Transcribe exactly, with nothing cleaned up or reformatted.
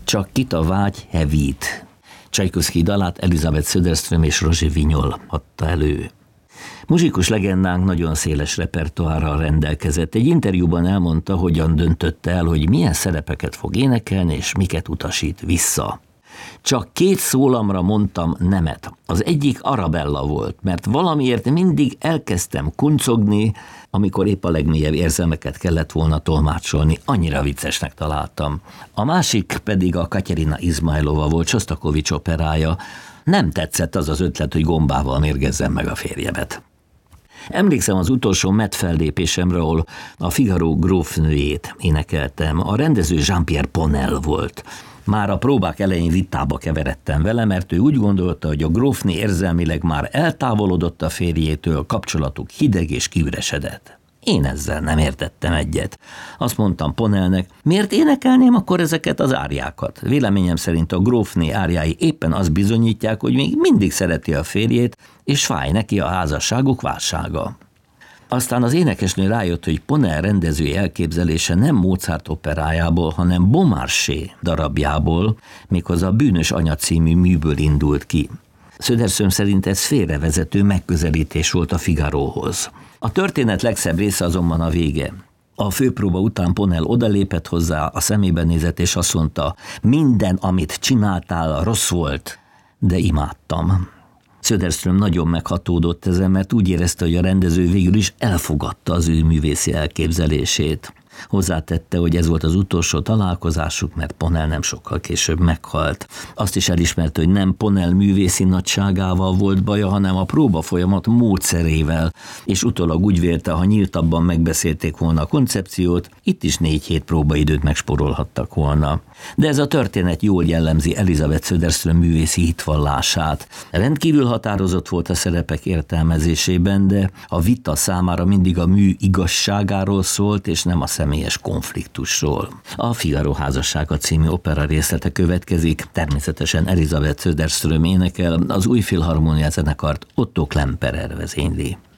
Csak kit a vágy hevít. Csajkovszky dalát Elizabeth Söderström és Roger Vignol adta elő. Muzsikus legendánk nagyon széles repertoárral rendelkezett. Egy interjúban elmondta, hogyan döntötte el, hogy milyen szerepeket fog énekelni, és miket utasít vissza. Csak két szólamra mondtam nemet. Az egyik Arabella volt, mert valamiért mindig elkezdtem kuncogni, amikor épp a legmélyebb érzelmeket kellett volna tolmácsolni. Annyira viccesnek találtam. A másik pedig a Katerina Izmailova volt, Sostakovics operája. Nem tetszett az az ötlet, hogy gombával mérgezzem meg a férjemet. Emlékszem az utolsó Met fellépésemre, ahol a Figaro grófnőjét énekeltem. A rendező Jean-Pierre Ponel volt. Már a próbák elején vitába keveredtem vele, mert ő úgy gondolta, hogy a grófné érzelmileg már eltávolodott a férjétől, kapcsolatuk hideg és kiüresedett. Én ezzel nem értettem egyet. Azt mondtam Ponelnek, miért énekelném akkor ezeket az áriákat? Véleményem szerint a grófné áriái éppen azt bizonyítják, hogy még mindig szereti a férjét, és fáj neki a házasságuk válsága. Aztán az énekesnő rájött, hogy Ponel rendezői elképzelése nem Mozart operájából, hanem Beaumarchais darabjából, méghozzá a Bűnös anya című műből indult ki. Söderström szerint ez félrevezető megközelítés volt a Figaróhoz. A történet legszebb része azonban a vége. A főpróba után Ponel odalépett hozzá, a szemébe nézett és azt mondta, minden, amit csináltál, rossz volt, de imádtam. Söderström nagyon meghatódott ezen, mert úgy érezte, hogy a rendező végül is elfogadta az ő művészi elképzelését. Hozzátette, hogy ez volt az utolsó találkozásuk, mert Ponel nem sokkal később meghalt. Azt is elismerte, hogy nem Ponel művészi nagyságával volt baja, hanem a próba folyamat módszerével, és utólag úgy vélte, ha nyíltabban megbeszélték volna a koncepciót, itt is négy hét próbaidőt megspórolhattak volna. De ez a történet jól jellemzi Elizabeth Söderström művészi hitvallását. Rendkívül határozott volt a szerepek értelmezésében, de a vita számára mindig a mű igazságáról szólt, és nem a személyes konfliktusról. A Figaro házassága című opera részlete következik, természetesen Elizabeth Söderström énekel, az új filharmónia zenekart Otto Klemperer vezényli.